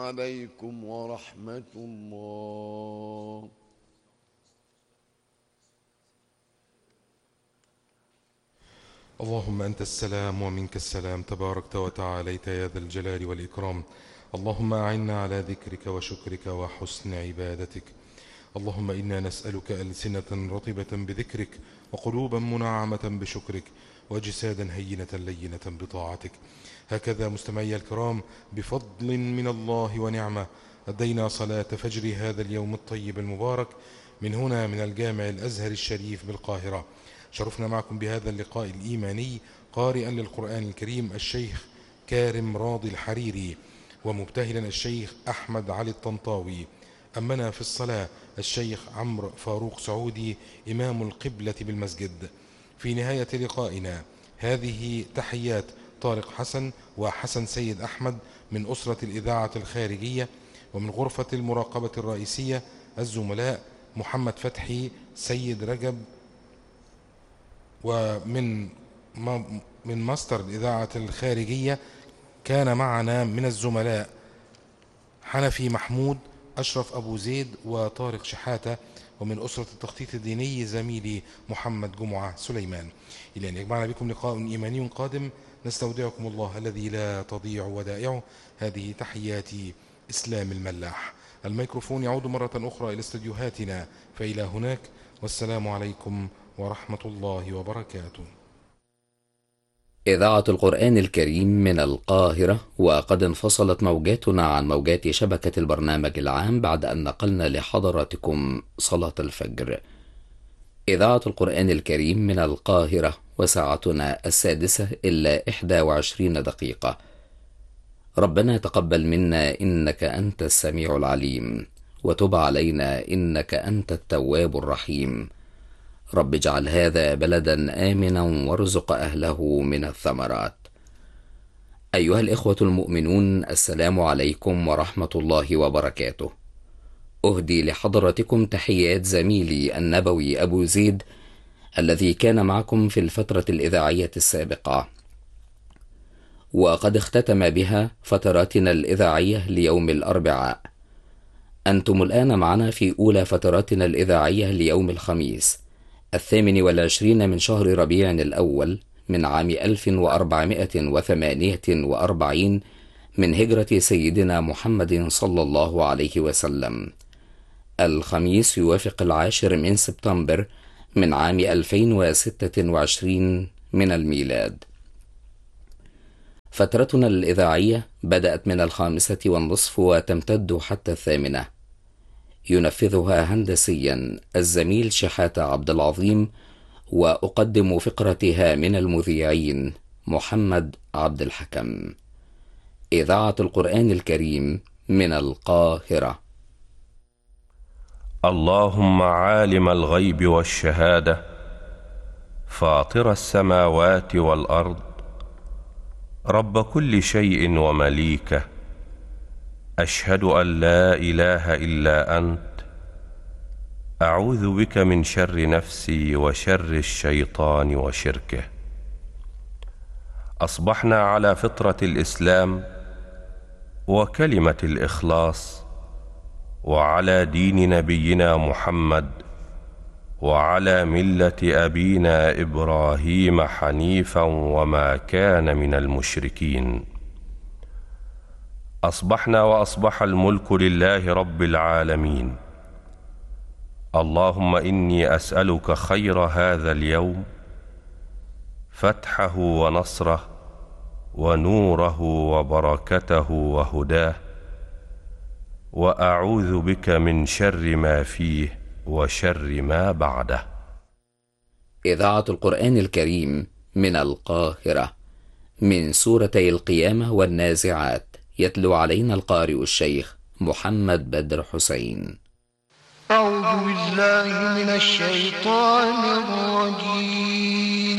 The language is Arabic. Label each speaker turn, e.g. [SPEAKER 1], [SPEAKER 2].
[SPEAKER 1] عليكم ورحمة الله.
[SPEAKER 2] اللهم أنت السلام ومنك السلام، تباركت وتعاليت يا ذا الجلال والإكرام. اللهم أعنا على ذكرك وشكرك وحسن عبادتك. اللهم إنا نسألك ألسنة رطبة بذكرك، وقلوبا منعمة بشكرك، وأجسادا هينة لينة بطاعتك. هكذا مستمعي الكرام، بفضل من الله ونعمة أدينا صلاة فجر هذا اليوم الطيب المبارك من هنا من الجامع الأزهر الشريف بالقاهرة. شرفنا معكم بهذا اللقاء الإيماني قارئا للقرآن الكريم الشيخ كارم راضي الحريري، ومبتهلا الشيخ أحمد علي الطنطاوي. أمنا في الصلاة الشيخ عمرو فاروق سعودي إمام القبلة بالمسجد. في نهاية لقائنا هذه تحيات طارق حسن وحسن سيد أحمد من أسرة الإذاعة الخارجية، ومن غرفة المراقبة الرئيسية الزملاء محمد فتحي، سيد رجب، ومن ماستر الإذاعة الخارجية كان معنا من الزملاء حنفي محمود، أشرف أبو زيد، وطارق شحاتة، ومن أسرة التخطيط الديني زميلي محمد جمعة سليمان. إلى أن يجمعنا بكم لقاء إيماني قادم، نستودعكم الله الذي لا تضيع ودائعه. هذه تحياتي إسلام الملاح. الميكروفون يعود مرة أخرى إلى استديوهاتنا، فإلى هناك، والسلام عليكم ورحمة الله وبركاته.
[SPEAKER 3] إذاعة القرآن الكريم من القاهرة، وقد انفصلت موجاتنا عن موجات شبكة البرنامج العام بعد أن نقلنا لحضراتكم صلاة الفجر. إذاعة القرآن الكريم من القاهرة، وساعتنا 6:21 ربنا تقبل منا إنك أنت السميع العليم، وتب علينا إنك أنت التواب الرحيم. رب اجعل هذا بلدا آمنا وارزق أهله من الثمرات. أيها الإخوة المؤمنون، السلام عليكم ورحمة الله وبركاته. أهدي لحضرتكم تحيات زميلي النبوي أبو زيد الذي كان معكم في الفترة الإذاعية السابقة، وقد اختتم بها فتراتنا الإذاعية ليوم الأربعاء. أنتم الآن معنا في أولى فتراتنا الإذاعية ليوم الخميس 28 من شهر ربيع الأول من عام 1448 من هجرة سيدنا محمد صلى الله عليه وسلم. الخميس يوافق 10 من سبتمبر من عام 2026 من الميلاد. فترتنا الإذاعية بدأت من 5:30 وتمتد حتى 8. ينفذها هندسيا الزميل شحاتة عبد العظيم، وأقدم فقرتها من المذيعين محمد عبد الحكم. إذاعة القرآن الكريم من القاهرة.
[SPEAKER 4] اللهم عالم الغيب والشهادة، فاطر السماوات والأرض، رب كل شيء ومليكه، أشهد أن لا إله إلا أنت، أعوذ بك من شر نفسي وشر الشيطان وشركه. أصبحنا على فطرة الإسلام وكلمة الإخلاص، وعلى دين نبينا محمد، وعلى ملة أبينا إبراهيم حنيفا وما كان من المشركين. أصبحنا وأصبح الملك لله رب العالمين. اللهم إني أسألك خير هذا اليوم، فتحه ونصره ونوره وبركته وهداه، وأعوذ بك من شر ما فيه وشر ما بعده.
[SPEAKER 3] إذاعة القرآن الكريم من القاهرة، من سورتي القيامة والنازعات، يتلو علينا القارئ الشيخ محمد بدر حسين.
[SPEAKER 5] أعوذ بالله من الشيطان الرجيم.